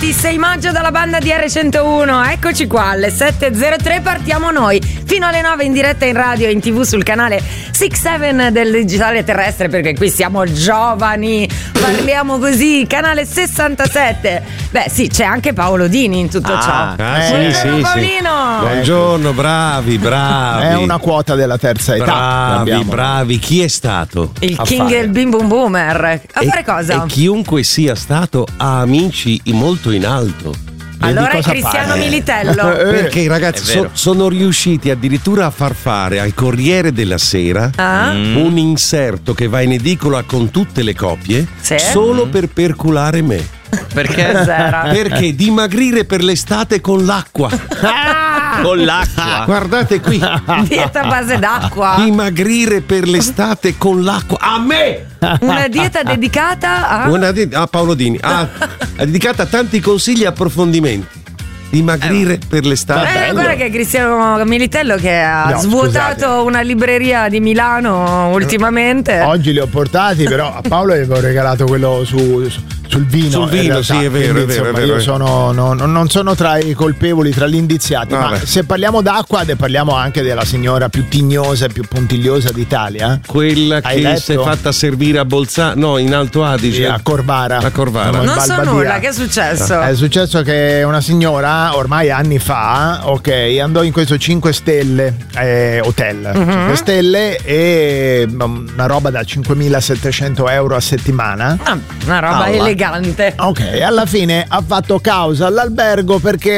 bentornati, 6 maggio dalla banda di R101. Eccoci qua alle 7.03, partiamo noi fino alle 9 in diretta in radio e in TV sul canale 6-7 del digitale terrestre, perché qui siamo giovani, parliamo così, canale 67. Beh sì, c'è anche Paolo Dini in tutto ciò. Sì, Paolino. Buongiorno, bravi. È una quota della terza età. Bravi. Chi è stato? Il King e il Bim Bum Boomer. A fare cosa? E chiunque sia stato ha amici molto in alto. Allora è Cristiano Militello. Perché i ragazzi sono riusciti addirittura a far fare al Corriere della Sera un inserto che va in edicola con tutte le copie solo per perculare me. Perché? Perché dimagrire per l'estate con l'acqua. Con l'acqua. Guardate qui. Dieta a base d'acqua. Dimagrire per l'estate con l'acqua. A me! Una dieta dedicata a Paolo Dini. Dedicata a tanti consigli e approfondimenti. Dimagrire per l'estate. Guarda che Cristiano Militello che ha svuotato una libreria di Milano ultimamente. Oggi li ho portati, però a Paolo gli avevo regalato quello sul vino. Sul vino, sì, è vero. Io non sono tra i colpevoli, tra gli indiziati. Ma se parliamo d'acqua, parliamo anche della signora più tignosa e più puntigliosa d'Italia. Quella che si è fatta servire a Bolzano, no, in Alto Adige. A Corvara. Non so nulla, che è successo? È successo che una signora, ormai anni fa, andò in questo 5 stelle hotel. 5 stelle e una roba da 5.700 euro a settimana. Una roba elegante. Ok, alla fine ha fatto causa all'albergo perché